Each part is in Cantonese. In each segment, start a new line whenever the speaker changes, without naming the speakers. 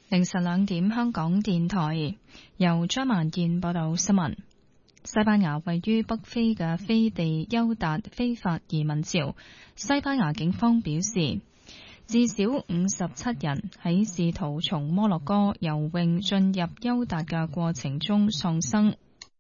凌晨2點，香港電台由張曼燕報道新聞。西班牙位於北非嘅飛地休達非法移民潮，西班牙警方表示，至少57人喺試圖從摩洛哥游泳進入休達嘅過程中喪生。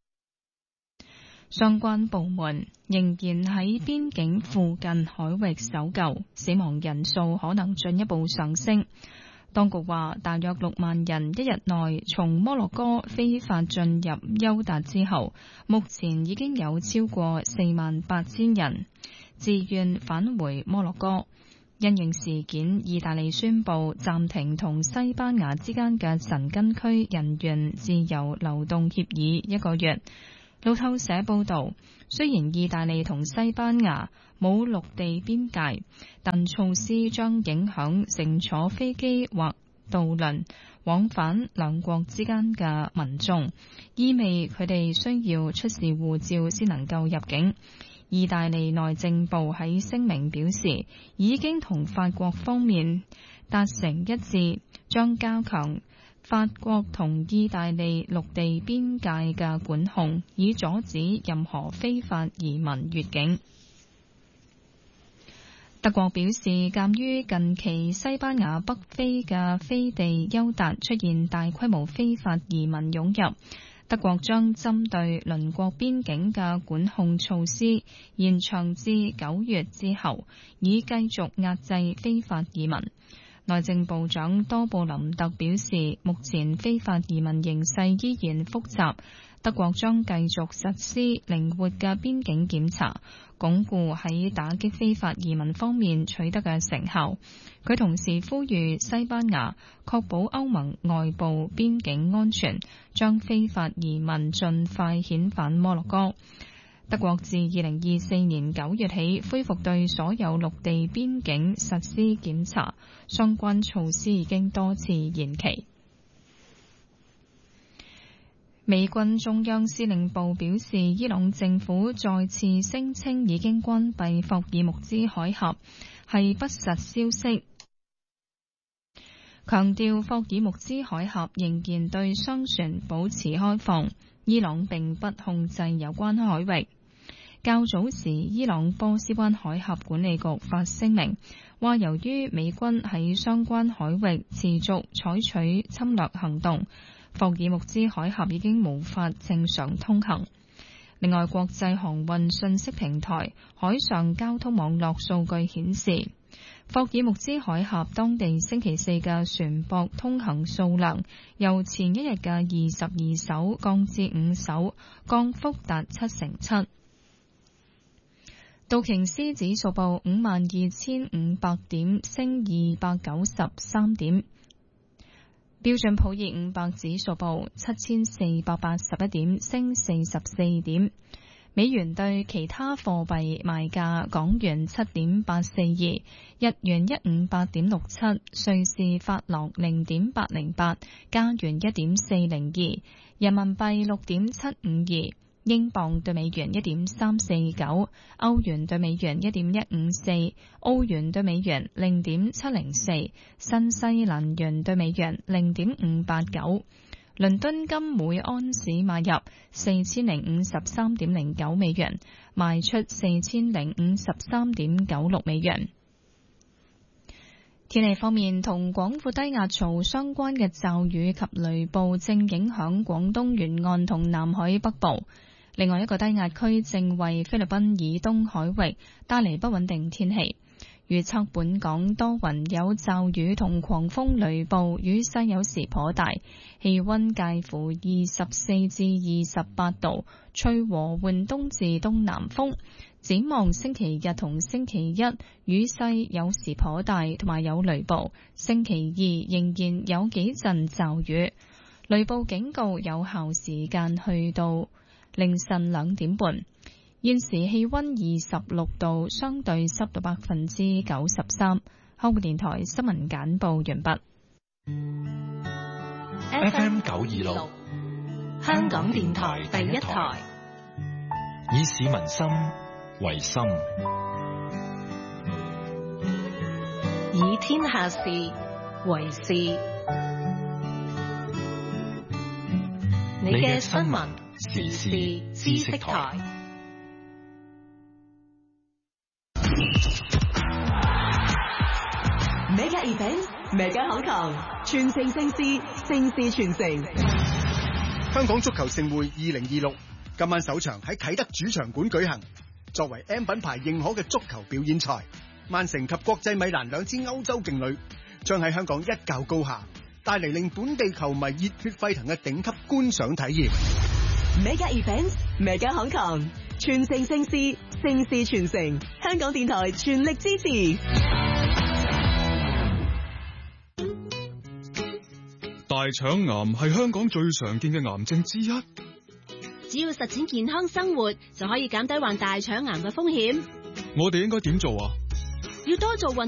相關部門仍然喺邊境附近海域搜救，死亡人數可能進一步上升。當局話，大約6萬人一日內從摩洛哥非法進入休達之後，目前已經有超過48000人自願返回摩洛哥。因應事件，意大利宣布暫停同西班牙之間嘅申根區人員自由流動協議1個月。路透社報道，雖然意大利同西班牙冇陸地邊界，但措施將影響乘坐飛機或渡輪往返兩國之間嘅民眾，意味佢哋需要出示護照先能夠入境。意大利內政部喺聲明表示，已經同法國方面達成一致，將加強法國同意大利陸地邊界嘅管控，以阻止任何非法移民越境。德國表示，鑑於近期西班牙北非嘅飛地休達出現大規模非法移民湧入，德國將針對鄰國邊境嘅管控措施延長至9月之後，以繼續壓制非法移民。內政部長多布林特表示，目前非法移民形勢依然複雜，德國將繼續實施靈活嘅邊境檢查，鞏固喺打擊非法移民方面取得嘅成效。佢同時呼籲西班牙確保歐盟外部邊境安全，將非法移民盡快遣返摩洛哥。德國自2024年9月起恢復對所有陸地邊境實施檢查，相關措施已經多次延期。美軍中央司令部表示，伊朗政府再次聲稱已經關閉霍爾木茲海峽係不實消息，強調霍爾木茲海峽仍然對商船保持開放，伊朗並不控制有關海域。較早時，伊朗波斯灣海峽管理局發聲明，話由於美軍喺相關海域持續採取侵略行動，霍爾木茲海峽已經無法正常通行。另外，國際航運信息平台海上交通網絡數據顯示，霍爾木茲海峽當地星期四嘅船舶通行數量由前一日嘅22艘降至5艘，降幅達7%。道瓊斯指數報52,500點，升293點。標準普爾500指數報7,481點，升44點。美元對其他貨幣賣價：港元7.842，日元158.67，瑞士法郎0.808，加元1.402，人民幣6.752。英鎊對美元1.349，歐元對美元1.154，澳元對美元0.704，新西蘭元對美元0.589。倫敦金每安士買入4053.09美元，賣出4053.96美元。天氣方面，同廣闊低壓槽相關嘅驟雨及雷暴正影響廣東沿岸同南海北部。另外一個低壓區正為菲律賓以東海域帶嚟不穩定天氣，預測本港多雲有驟雨同狂風雷暴，雨勢有時頗大，氣溫介乎24至28度，吹和緩東至東南風。展望星期日同星期一，雨勢有時頗大，同埋有雷暴。星期二仍然有幾陣驟雨，雷暴警告有效時間去到凌晨2點半。現時氣溫26度，相對濕度93%。香港電台新聞簡報完畢。
FM 926，香港電台第一台，以市民心為心，以天下事為事。 你嘅新聞時事知識台。
Mega Event，Mega 口球，全城盛事，盛事傳承。
香港足球盛會2026今晚首場喺啟德主場館舉行。作為 M 品牌認可嘅足球表演賽，曼城及國際米蘭兩支歐洲勁旅將喺香港一較高下，帶嚟令本地球迷熱血沸騰嘅頂級觀賞體驗。
Mega Event，Mega 口球，全城盛事，盛事傳承。香港電台全力支持。
大腸癌係香港最常見嘅癌症之一。
只要實踐健康生活，就可以減低患大腸癌嘅風險。
我哋應該點做啊？
要多做運動。